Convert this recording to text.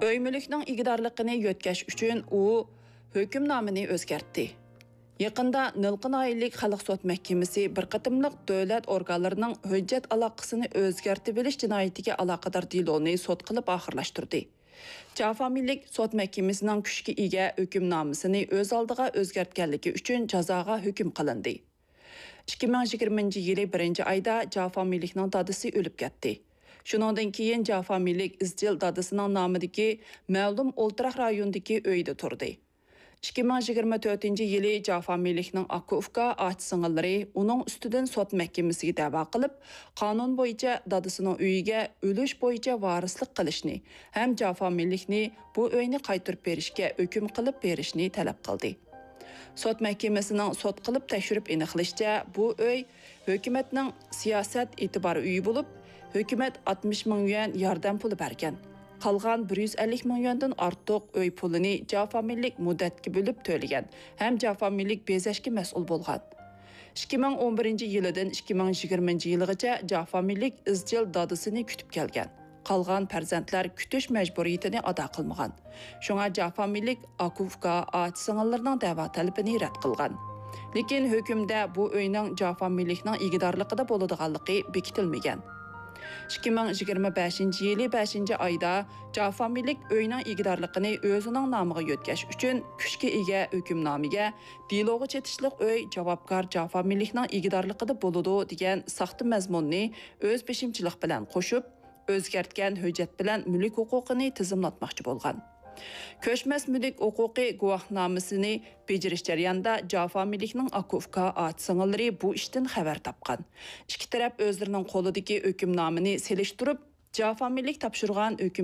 Öy mülkning igidorligini yötkash uchun u hukmnomani o'zgartdi. Yaqında Nilqin aylik Xalq sot mahkamasi bir qatimliq davlat organlarining hujjat aloqasini o'zgartib bilish jinoyatiga aloqador deloni sot qilib oxirlashtirdi. Jafomillik sot mahkamasining kuchga ega hukmnomasini o'z oldiga o'zgartganligi uchun jazoga hukm qilindi. 2020-yili 1-oyda Jafomillikning dadisi o'lib ketdi. Shuningdan keyin Jafomillik izchil dadisining nomidagi ma'lum o'ltiraq rayondagi uyda turdi. 2024-yili Jafomillikning Akufka ati-singillari uning ustidan sot mahkamasiga da'vo qilib, qonun bo'yicha dadisining uyiga o'lish bo'yicha varislik qilishni ham Jafomillikni bu uyni qaytarib berishga hukm qilib berishni talab qildi. Sot mahkamasining sot qilib tekshirib aniqlashicha, bu uy hukumatning siyosat e'tibor uyi bo'lib, hukumat 60 ming yuan yordam puli bergan. Qalgan 150 ming yuandan ortiq uy pulini Jafomillik muddatga bo'lib to'lagan, ham Jafomillik bezashga mas'ul bo'lgan. 2011-yildan 2020-yilgacha Jafomillik izchil dadisini kutib kelgan. Qalgan farzandlar kutish majburiyatini ado qilmagan. Shunga Jafomillik Akufka ati-singillarining da'vo talabini rad qilgan. Lekin hukmda bu uyning Jafomillikning igidorligida bo'ladiganligi bekitilmagan. 2025-yili 5-oyda Jafomillik uyning igidorligini o'zining nomiga yetkash uchun kuchga ega hukmnomiga deloga chetishliq uy javobgar Jafomillikning igidorligida bo'ladi degan saxta mazmunni o'z peshimchilik bilan qo'shib, o'zgartgan hujjat bilan mulk huquqini tizimlatmoqchi bo'lgan. Ko'chmas mulk huquqi guvohnomasini bejirish jarayonida Jafomillikning Akufka ati-singillari bu ishdan xabar topgan. Ikki taraf o'zlarining qo'lidagi hukmnomani selishtirib, Jafomillik topshirgan